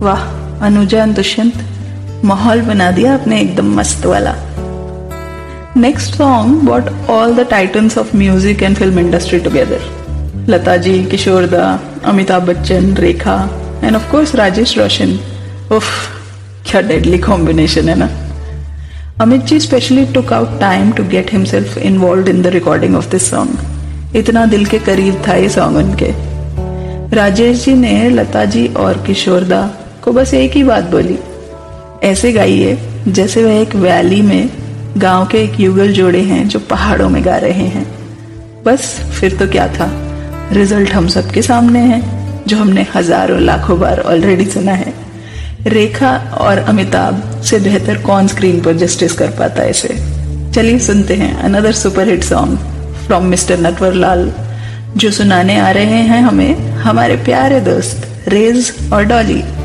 वाह, अनुजा एंड दुष्यंत, माहौल बना दिया आपने एकदम मस्त वाला। Next song brought all the titans of music and film industry together. Lata ji, किशोर दा, अमिताभ बच्चन, रेखा एंड ऑफ कोर्स राजेश रोशन। उफ, क्या डेडली कॉम्बिनेशन है ना। Amit ji specially took out time to get himself involved in the recording of this song. इतना दिल के करीब था ये सॉन्ग उनके। राजेश जी ने लता जी और किशोर दा को बस एक ही बात बोली, ऐसे गाइए जैसे वह एक वैली में गांव के एक युगल जोड़े हैं जो पहाड़ों में गा रहे हैं। बस फिर तो क्या था, रिजल्ट हम सबके सामने है, जो हमने हजारों लाखों बार ऑलरेडी सुना है। रेखा और अमिताभ से बेहतर कौन स्क्रीन पर जस्टिस कर पाता है इसे। चलिए सुनते हैं another super hit song from mister Natwar Lal, जो सुनाने आ रहे हैं हमें हमारे प्यारे दोस्त रेज और डॉली।